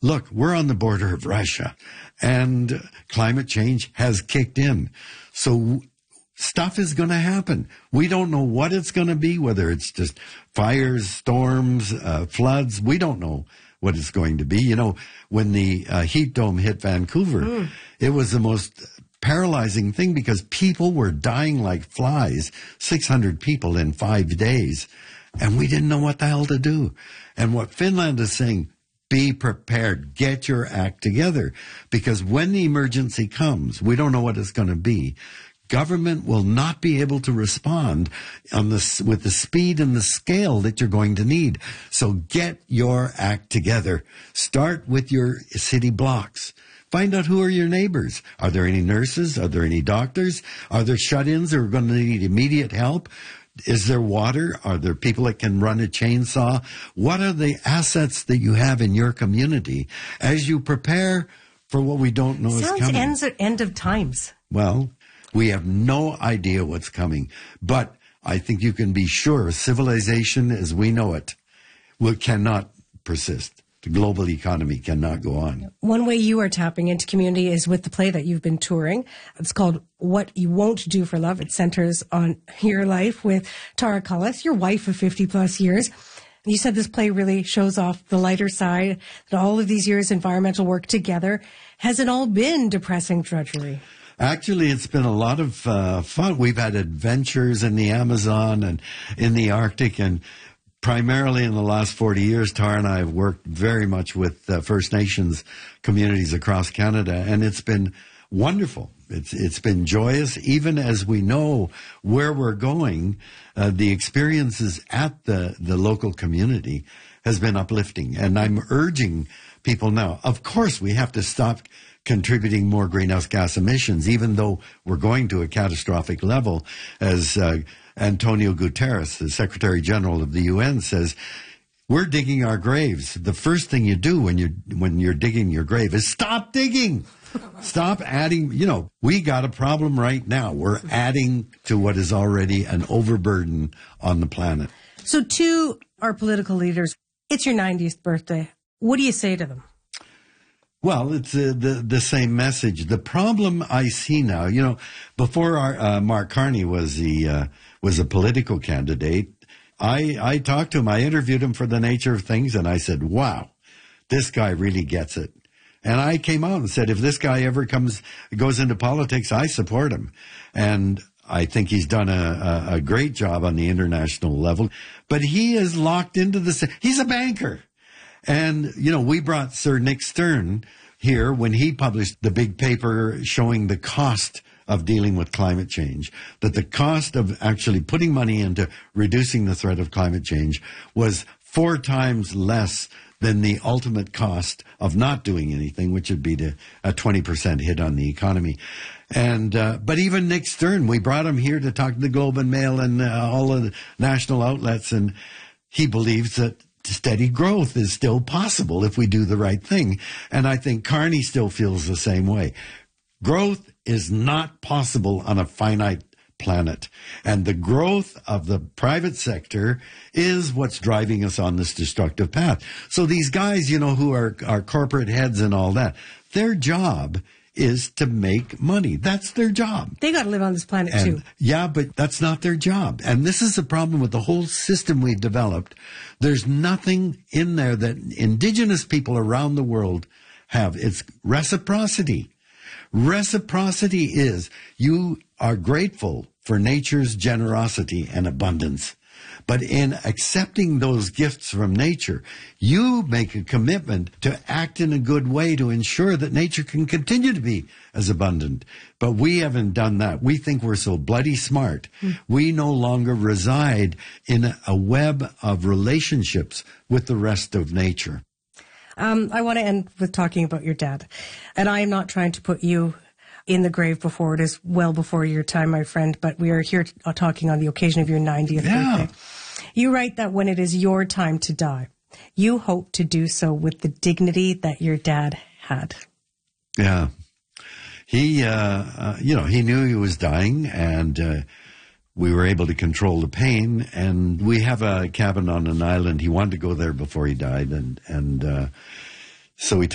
look, we're on the border of Russia and climate change has kicked in. So stuff is going to happen. We don't know what it's going to be, whether it's just fires, storms, floods. We don't know what it's going to be. You know, when the heat dome hit Vancouver, it was the most paralyzing thing because people were dying like flies, 600 people in 5 days, and we didn't know what the hell to do. And what Finland is saying, be prepared, get your act together, because when the emergency comes, we don't know what it's going to be. Government will not be able to respond with the speed and the scale that you're going to need. So get your act together. Start with your city blocks. Find out who are your neighbors. Are there any nurses? Are there any doctors? Are there shut-ins who are going to need immediate help? Is there water? Are there people that can run a chainsaw? What are the assets that you have in your community as you prepare for what we don't know is coming? Sounds end of times. Well, we have no idea what's coming, but I think you can be sure civilization as we know it cannot persist. The global economy cannot go on. One way you are tapping into community is with the play that you've been touring. It's called What You Won't Do for Love. It centers on your life with Tara Cullis, your wife of 50 plus years. You said this play really shows off the lighter side, that all of these years environmental work together. Has it all been depressing drudgery? Actually, it's been a lot of fun. We've had adventures in the Amazon and in the Arctic, and primarily in the last 40 years, Tara and I have worked very much with First Nations communities across Canada, and it's been wonderful. It's been joyous, even as we know where we're going. The experiences at the local community has been uplifting, and I'm urging people now. Of course, we have to stop contributing more greenhouse gas emissions, even though we're going to a catastrophic level, as Antonio Guterres, the Secretary General of the UN, says. We're digging our graves. The first thing you do when you're digging your grave is stop digging. Stop adding. You know, we got a problem right now. We're adding to what is already an overburden on the planet. So to our political leaders, it's your 90th birthday. What do you say to them? Well, it's the same message. The problem I see now, you know, before Mark Carney was a political candidate, I talked to him. I interviewed him for The Nature of Things, and I said, wow, this guy really gets it. And I came out and said, if this guy ever goes into politics, I support him. And I think he's done a great job on the international level. But he is locked into he's a banker. And, you know, we brought Sir Nick Stern here when he published the big paper showing the cost of dealing with climate change, that the cost of actually putting money into reducing the threat of climate change was 4 times less than the ultimate cost of not doing anything, which would be a 20% hit on the economy. And but even Nick Stern, we brought him here to talk to the Globe and Mail and all of the national outlets, and he believes that steady growth is still possible if we do the right thing. And I think Carney still feels the same way. Growth is not possible on a finite planet. And the growth of the private sector is what's driving us on this destructive path. So these guys, you know, who are corporate heads and all that, their job is to make money. That's their job. They got to live on this planet too. Yeah, but that's not their job. And this is the problem with the whole system we've developed. There's nothing in there that Indigenous people around the world have. It's reciprocity. Reciprocity is you are grateful for nature's generosity and abundance. But in accepting those gifts from nature, you make a commitment to act in a good way to ensure that nature can continue to be as abundant. But we haven't done that. We think we're so bloody smart. We no longer reside in a web of relationships with the rest of nature. I want to end with talking about your dad. And I am not trying to put you in the grave before it is well before your time, my friend, but we are here talking on the occasion of your 90th birthday. You write that when it is your time to die, you hope to do so with the dignity that your dad had. Yeah. He, he knew he was dying, and we were able to control the pain, and we have a cabin on an island. He wanted to go there before he died, and so we